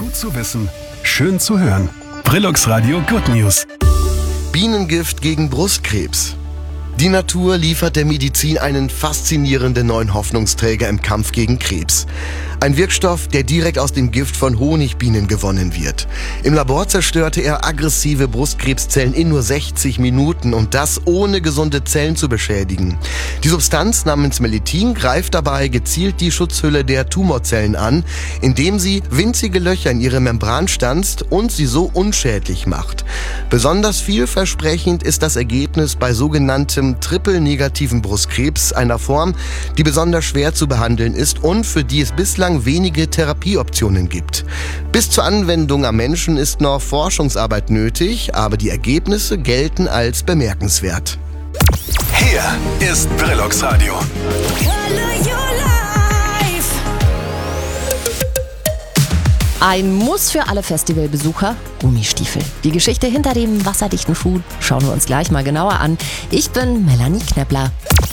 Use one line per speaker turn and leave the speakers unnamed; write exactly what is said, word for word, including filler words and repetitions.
Gut zu wissen, schön zu hören. Brillux Radio Good News.
Bienengift gegen Brustkrebs. Die Natur liefert der Medizin einen faszinierenden neuen Hoffnungsträger im Kampf gegen Krebs. Ein Wirkstoff, der direkt aus dem Gift von Honigbienen gewonnen wird. Im Labor zerstörte er aggressive Brustkrebszellen in nur sechzig Minuten und das ohne gesunde Zellen zu beschädigen. Die Substanz namens Melittin greift dabei gezielt die Schutzhülle der Tumorzellen an, indem sie winzige Löcher in ihre Membran stanzt und sie so unschädlich macht. Besonders vielversprechend ist das Ergebnis bei sogenanntem triple-negativen Brustkrebs, einer Form, die besonders schwer zu behandeln ist und für die es bislang wenige Therapieoptionen gibt. Bis zur Anwendung am Menschen ist noch Forschungsarbeit nötig, aber die Ergebnisse gelten als bemerkenswert.
Hier ist Brillux Radio.
Ein Muss für alle Festivalbesucher: Gummistiefel. Die Geschichte hinter dem wasserdichten Schuh schauen wir uns gleich mal genauer an. Ich bin Melanie Knepler.